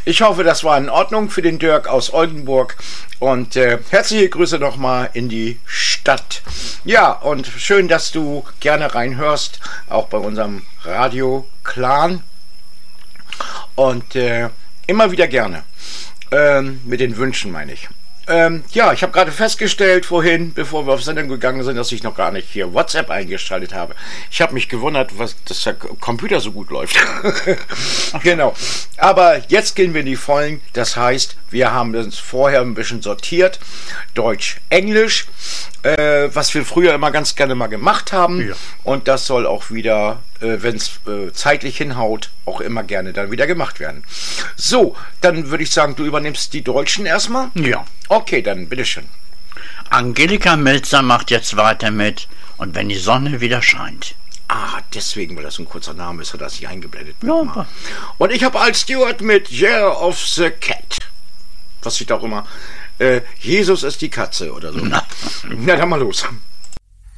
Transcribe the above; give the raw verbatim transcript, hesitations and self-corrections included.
Ich hoffe, das war in Ordnung für den Dirk aus Oldenburg. Und äh, herzliche Grüße nochmal in die Stadt. Ja, und schön, dass du gerne reinhörst, auch bei unserem Radio-Clan. Und äh, immer wieder gerne. Ähm, mit den Wünschen meine ich. Ähm, ja, ich habe gerade festgestellt vorhin, bevor wir auf Sendung gegangen sind, dass ich noch gar nicht hier WhatsApp eingeschaltet habe. Ich habe mich gewundert, was, dass der Computer so gut läuft. Genau. Aber jetzt gehen wir in die Vollen. Das heißt, wir haben uns vorher ein bisschen sortiert. Deutsch, Englisch, äh, was wir früher immer ganz gerne mal gemacht haben. Ja. Und das soll auch wieder, äh, wenn es äh, zeitlich hinhaut, auch immer gerne dann wieder gemacht werden. So, dann würde ich sagen, du übernimmst die Deutschen erstmal. Ja. Okay, dann bitteschön. Angelika Melzer macht jetzt weiter mit Und wenn die Sonne wieder scheint. Ah, deswegen, weil das ein kurzer Name ist, hat das nicht eingeblendet. Ja, und ich habe als Steward mit Year of the Cat. Was steht auch immer? Äh, Jesus ist die Katze oder so. Na, Na dann mal los.